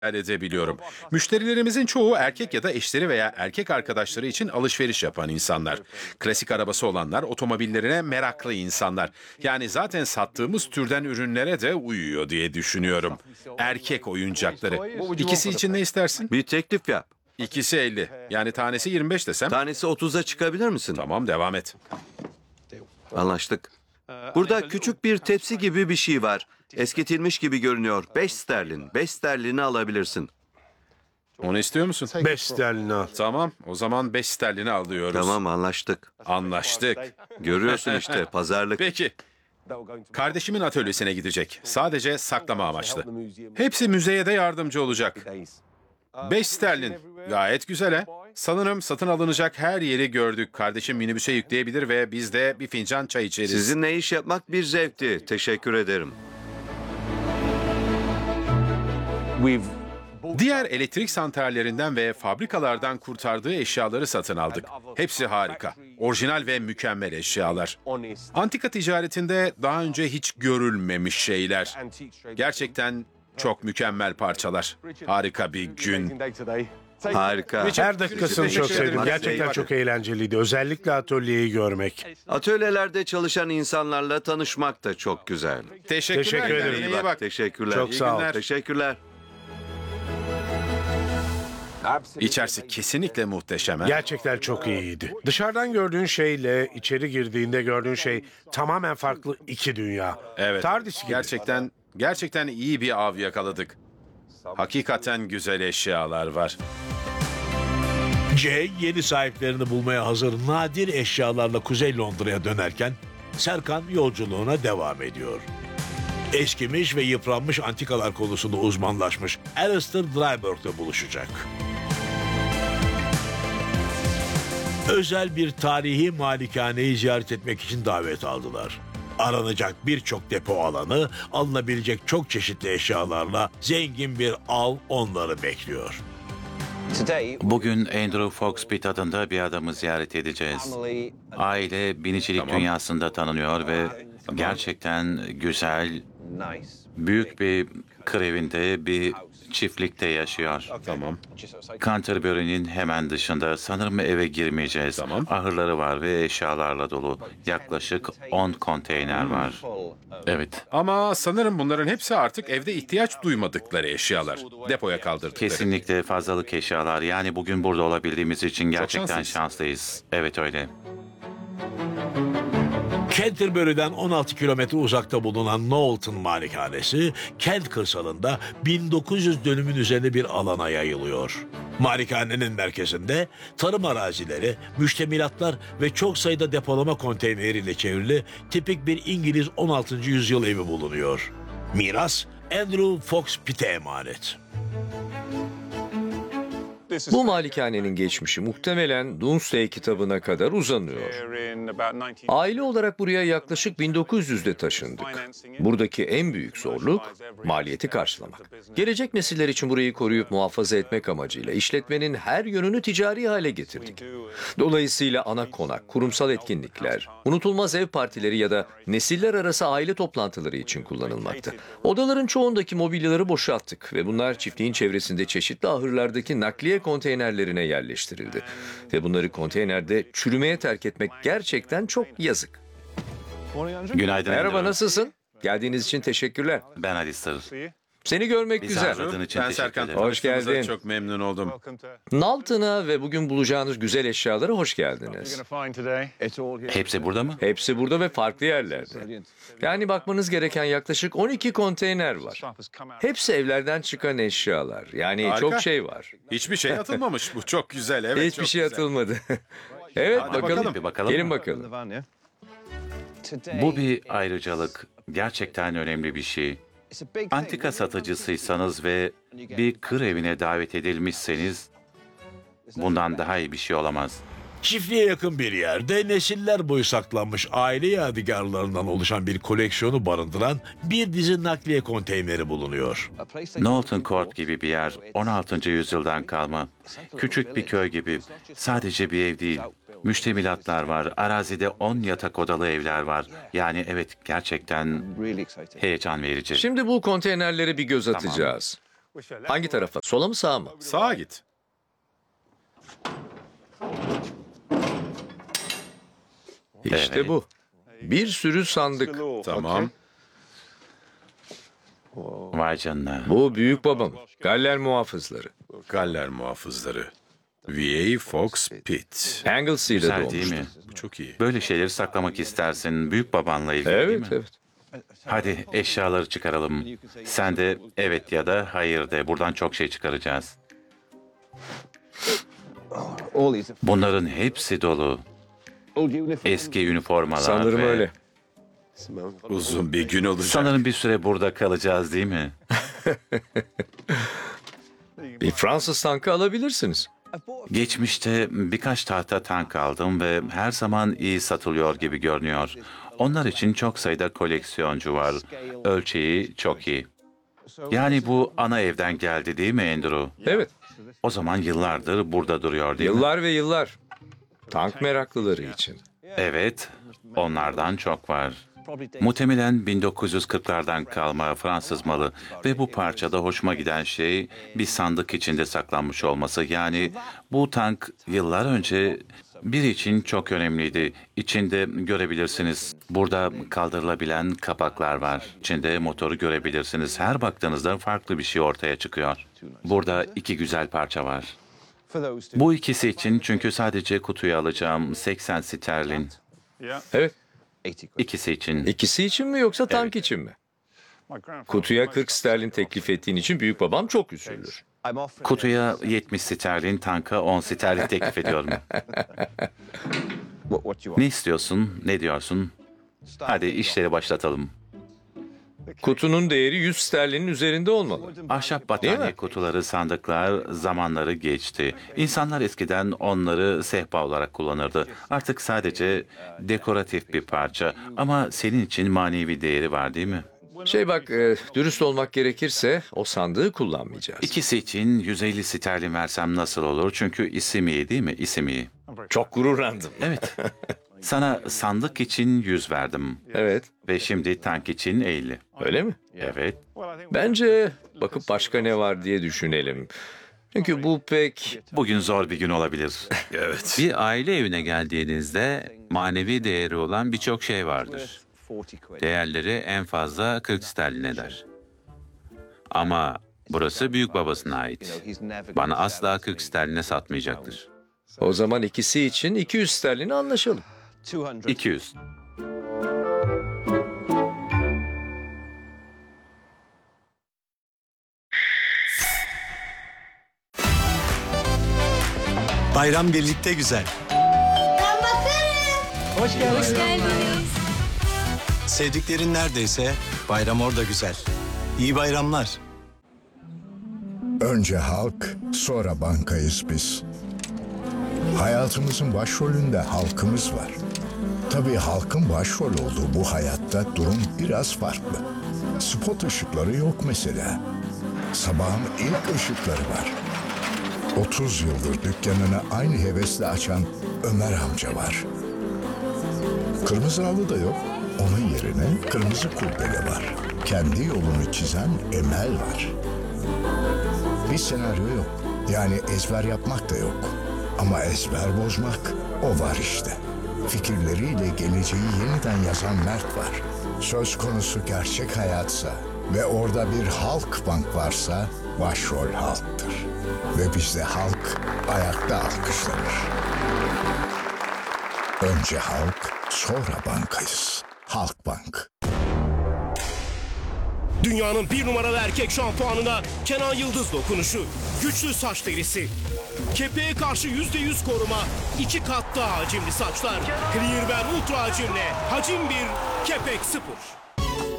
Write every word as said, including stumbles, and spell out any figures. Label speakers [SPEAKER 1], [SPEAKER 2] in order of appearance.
[SPEAKER 1] edebiliyorum. Müşterilerimizin çoğu erkek ya da eşleri veya erkek arkadaşları için alışveriş yapan insanlar. Klasik arabası olanlar, otomobillerine meraklı insanlar. Yani zaten sattığımız türden ürünlere de uyuyor diye düşünüyorum. Erkek oyuncakları. İkisi için ne istersin?
[SPEAKER 2] Bir teklif yap.
[SPEAKER 1] İkisi elli. Yani tanesi yirmi beş desem.
[SPEAKER 2] Tanesi otuza çıkabilir misin?
[SPEAKER 1] Tamam, devam et.
[SPEAKER 2] Anlaştık. Burada küçük bir tepsi gibi bir şey var. Eskitilmiş gibi görünüyor. Beş sterlin. Beş sterlini alabilirsin.
[SPEAKER 1] Onu istiyor musun?
[SPEAKER 3] Beş sterlin al.
[SPEAKER 1] Tamam, o zaman beş sterlini alıyoruz.
[SPEAKER 2] Tamam, anlaştık.
[SPEAKER 1] Anlaştık.
[SPEAKER 2] Görüyorsun işte, pazarlık.
[SPEAKER 1] Peki. Kardeşimin atölyesine gidecek. Sadece saklama amaçlı. Hepsi müzeye de yardımcı olacak. Beş sterlin. Gayet güzel he. Sanırım satın alınacak her yeri gördük. Kardeşim minibüse yükleyebilir ve biz de bir fincan çay içeriz.
[SPEAKER 2] Sizinle iş yapmak bir zevkti. Teşekkür ederim.
[SPEAKER 1] Diğer elektrik santrallerinden ve fabrikalardan kurtardığı eşyaları satın aldık. Hepsi harika. Orijinal ve mükemmel eşyalar. Antika ticaretinde daha önce hiç görülmemiş şeyler. Gerçekten çok mükemmel parçalar. Harika bir gün.
[SPEAKER 2] Harika.
[SPEAKER 3] Her dakikasını
[SPEAKER 1] Teşekkür
[SPEAKER 3] çok sevdim.
[SPEAKER 1] ederim.
[SPEAKER 3] Gerçekten çok eğlenceliydi. Özellikle atölyeyi görmek.
[SPEAKER 2] Atölyelerde çalışan insanlarla tanışmak da çok güzel.
[SPEAKER 1] Teşekkürler.
[SPEAKER 3] Teşekkür ederim.
[SPEAKER 1] Kendine iyi bak.
[SPEAKER 2] Teşekkürler.
[SPEAKER 3] Çok
[SPEAKER 1] İyi
[SPEAKER 3] sağ ol.
[SPEAKER 1] günler.
[SPEAKER 2] Teşekkürler.
[SPEAKER 1] İçerisi kesinlikle muhteşem. he?
[SPEAKER 3] Gerçekten çok iyiydi. Dışarıdan gördüğün şeyle içeri girdiğinde gördüğün şey tamamen farklı iki dünya.
[SPEAKER 1] Evet.
[SPEAKER 3] Tardis gibi.
[SPEAKER 1] Gerçekten gerçekten iyi bir av yakaladık. Hakikaten güzel eşyalar var.
[SPEAKER 4] Jay yeni sahiplerini bulmaya hazır nadir eşyalarla Kuzey Londra'ya dönerken Serkan yolculuğuna devam ediyor. Eskimiş ve yıpranmış antikalar konusunda uzmanlaşmış Alistair Dryburgh'la buluşacak. Özel bir tarihi malikaneyi ziyaret etmek için davet aldılar. Aranacak birçok depo alanı, alınabilecek çok çeşitli eşyalarla zengin bir av onları bekliyor.
[SPEAKER 5] Bugün Andrew Foxpit adında bir adamı ziyaret edeceğiz. Aile binicilik
[SPEAKER 1] Tamam.
[SPEAKER 5] dünyasında tanınıyor ve gerçekten güzel, büyük bir kır evinde bir çiftlikte yaşıyor.
[SPEAKER 1] Tamam.
[SPEAKER 5] Canterbury'nin hemen dışında, sanırım eve girmeyeceğiz.
[SPEAKER 1] Tamam.
[SPEAKER 5] Ahırları var ve eşyalarla dolu. Yaklaşık on konteyner var. Evet.
[SPEAKER 1] Ama sanırım bunların hepsi artık evde ihtiyaç duymadıkları eşyalar. Depoya kaldırdıkları.
[SPEAKER 5] Kesinlikle fazlalık eşyalar. Yani bugün burada olabildiğimiz için gerçekten
[SPEAKER 1] şanslıyız.
[SPEAKER 5] şanslıyız. Evet öyle.
[SPEAKER 4] Canterbury'den on altı kilometre uzakta bulunan Knowlton Malikanesi, Kent kırsalında bin dokuz yüz dönümün üzerinde bir alana yayılıyor. Malikanenin merkezinde tarım arazileri, müştemilatlar ve çok sayıda depolama konteyneriyle çevrili tipik bir İngiliz on altıncı yüzyıl evi bulunuyor. Miras, Andrew Fox Pitt'e emanet.
[SPEAKER 6] Bu malikanenin geçmişi muhtemelen Domesday kitabına kadar uzanıyor. Aile olarak buraya yaklaşık bin dokuz yüzde taşındık. Buradaki en büyük zorluk maliyeti karşılamak. Gelecek nesiller için burayı koruyup muhafaza etmek amacıyla işletmenin her yönünü ticari hale getirdik. Dolayısıyla ana konak, kurumsal etkinlikler, unutulmaz ev partileri ya da nesiller arası aile toplantıları için kullanılmakta. Odaların çoğundaki mobilyaları boşalttık ve bunlar çiftliğin çevresinde çeşitli ahırlardaki nakliye konteynerlerine yerleştirildi. Ve bunları konteynerde çürümeye terk etmek gerçekten çok yazık.
[SPEAKER 5] Günaydın.
[SPEAKER 6] Merhaba,
[SPEAKER 5] Andrew.
[SPEAKER 6] nasılsın? Geldiğiniz için teşekkürler.
[SPEAKER 5] Ben Alistair.
[SPEAKER 6] Seni görmek
[SPEAKER 5] Bizi
[SPEAKER 6] güzel.
[SPEAKER 5] aradığın için
[SPEAKER 1] Ben
[SPEAKER 5] teşekkür
[SPEAKER 1] Serkan.
[SPEAKER 5] ederim.
[SPEAKER 6] Hoş
[SPEAKER 1] Tanıştığımıza
[SPEAKER 6] geldin.
[SPEAKER 1] Çok memnun oldum.
[SPEAKER 6] Knowlton'a ve bugün bulacağınız güzel eşyalara hoş geldiniz.
[SPEAKER 5] Hepsi burada mı?
[SPEAKER 6] Hepsi burada ve farklı yerlerde. Yani bakmanız gereken yaklaşık on iki konteyner var. Hepsi evlerden çıkan eşyalar. Yani
[SPEAKER 1] Harika.
[SPEAKER 6] çok şey var.
[SPEAKER 1] Hiçbir şey atılmamış. Bu çok güzel. Evet,
[SPEAKER 6] Hiçbir
[SPEAKER 1] çok
[SPEAKER 6] şey
[SPEAKER 1] güzel.
[SPEAKER 6] atılmadı. Evet,
[SPEAKER 1] Hadi
[SPEAKER 6] bakalım.
[SPEAKER 1] bakalım.
[SPEAKER 5] Bir bakalım
[SPEAKER 6] Gelin
[SPEAKER 5] mı?
[SPEAKER 6] bakalım.
[SPEAKER 5] Bu bir ayrıcalık. Gerçekten önemli bir şey. Antika satıcısıysanız ve bir kır evine davet edilmişseniz bundan daha iyi bir şey olamaz.
[SPEAKER 4] Çiftliğe yakın bir yerde nesiller boyu saklanmış aile yadigarlarından oluşan bir koleksiyonu barındıran bir dizi nakliye konteyneri bulunuyor.
[SPEAKER 5] Knowlton Court gibi bir yer, on altıncı yüzyıldan kalma. Küçük bir köy gibi. Sadece bir ev değil. Müştemilatlar var. Arazide on yatak odalı evler var. Yani evet, gerçekten heyecan verici.
[SPEAKER 6] Şimdi bu konteynerlere bir göz atacağız. Hangi tarafa? Sola mı sağa mı?
[SPEAKER 1] Sağa git.
[SPEAKER 6] İşte
[SPEAKER 5] Evet.
[SPEAKER 6] bu. Bir sürü sandık.
[SPEAKER 1] Tamam.
[SPEAKER 5] Vay canına.
[SPEAKER 6] Bu büyük babam. Galler muhafızları.
[SPEAKER 1] Galler muhafızları. V A Fox Pitt.
[SPEAKER 6] Anglesy'de
[SPEAKER 5] Güzel değil
[SPEAKER 6] doğmuştu.
[SPEAKER 5] mi?
[SPEAKER 1] Bu çok iyi.
[SPEAKER 5] Böyle şeyleri saklamak istersin. Büyük babanla ilgili değil
[SPEAKER 6] Evet,
[SPEAKER 5] mi?
[SPEAKER 6] evet.
[SPEAKER 5] Hadi eşyaları çıkaralım. Sen de evet ya da hayır de. Buradan çok şey çıkaracağız. Bunların hepsi dolu. Eski üniformalar
[SPEAKER 6] Sanırım
[SPEAKER 5] ve...
[SPEAKER 6] öyle.
[SPEAKER 1] Uzun bir gün olacak.
[SPEAKER 5] Sanırım bir süre burada kalacağız değil mi?
[SPEAKER 6] Bir Fransız tankı alabilirsiniz.
[SPEAKER 5] Geçmişte birkaç tahta tank aldım ve her zaman iyi satılıyor gibi görünüyor. Onlar için çok sayıda koleksiyoncu var. Ölçeği çok iyi. Yani bu ana evden geldi değil mi Andrew?
[SPEAKER 6] Evet.
[SPEAKER 5] O zaman yıllardır burada duruyor değil mi?
[SPEAKER 6] Yıllar ve yıllar. Tank meraklıları için.
[SPEAKER 5] Evet, onlardan çok var. Muhtemelen bin dokuz yüz kırklardan kalma Fransız malı ve bu parçada hoşuma giden şey bir sandık içinde saklanmış olması. Yani bu tank yıllar önce biri için çok önemliydi. İçinde görebilirsiniz. Burada kaldırılabilen kapaklar var. İçinde motoru görebilirsiniz. Her baktığınızda farklı bir şey ortaya çıkıyor. Burada iki güzel parça var. Bu ikisi için çünkü sadece kutuyu alacağım seksen sterlin.
[SPEAKER 6] Evet.
[SPEAKER 5] İkisi için.
[SPEAKER 6] İkisi için mi yoksa tank için mi? Kutuya kırk sterlin teklif ettiğin için büyük babam çok üzülür.
[SPEAKER 5] Kutuya yetmiş sterlin, tanka on sterlin teklif ediyorum. Ne istiyorsun? Ne diyorsun? Hadi işleri başlatalım.
[SPEAKER 6] Kutunun değeri yüz sterlinin üzerinde olmalı.
[SPEAKER 5] Ahşap
[SPEAKER 6] Değil
[SPEAKER 5] battaniye
[SPEAKER 6] mi?
[SPEAKER 5] kutuları, sandıklar zamanları geçti. İnsanlar eskiden onları sehpa olarak kullanırdı. Artık sadece dekoratif bir parça. Ama senin için manevi değeri var değil mi?
[SPEAKER 6] Şey bak, e, dürüst olmak gerekirse o sandığı kullanmayacağız.
[SPEAKER 5] İkisi için yüz elli sterlin versem nasıl olur? Çünkü isim iyi değil mi? İsim iyi.
[SPEAKER 6] Çok gururlandım.
[SPEAKER 5] Evet. Sana sandık için yüz verdim.
[SPEAKER 6] Evet,
[SPEAKER 5] Ve şimdi tank için elli.
[SPEAKER 6] öyle mi?
[SPEAKER 5] Evet.
[SPEAKER 6] Bence bakıp başka ne var diye düşünelim. Çünkü bu pek...
[SPEAKER 5] Bugün zor bir gün olabilir.
[SPEAKER 1] Evet.
[SPEAKER 7] Bir aile evine geldiğinizde manevi değeri olan birçok şey vardır. Değerleri en fazla kırk sterlin eder. Ama burası büyük babasına ait. Bana asla kırk sterline satmayacaktır.
[SPEAKER 6] O zaman ikisi için iki yüz sterline anlaşalım.
[SPEAKER 5] iki yüz.
[SPEAKER 8] Bayram birlikte güzel.
[SPEAKER 9] Hoş geldiniz.
[SPEAKER 8] Sevdiklerin neredeyse bayram orada güzel. İyi bayramlar.
[SPEAKER 10] Önce halk, sonra bankayız biz. Hayatımızın başrolünde halkımız var. Tabii halkın başrol olduğu bu hayatta durum biraz farklı. Spot ışıkları yok mesela. Sabahın ilk ışıkları var. otuz yıldır dükkanını aynı hevesle açan Ömer amca var. Kırmızı halı da yok. Onun yerine kırmızı kurdele var. Kendi yolunu çizen Emel var. Bir senaryo yok. Yani ezber yapmak da yok. Ama ezber bozmak, o var işte. Fikirleriyle geleceği yeniden yazan Mert var. Söz konusu gerçek hayatsa ve orada bir halk bank varsa başrol halktır. Ve bizde halk ayakta alkışlanır. Önce halk, sonra bankayız. Halkbank.
[SPEAKER 11] Dünyanın bir numaralı erkek şampuanına Kenan Yıldız dokunuşu. Güçlü saç derisi. Kepeğe karşı yüzde yüz koruma. iki kat daha hacimli saçlar. Clear Ben Ultra hacimle. Hacim bir, kepek sıfır.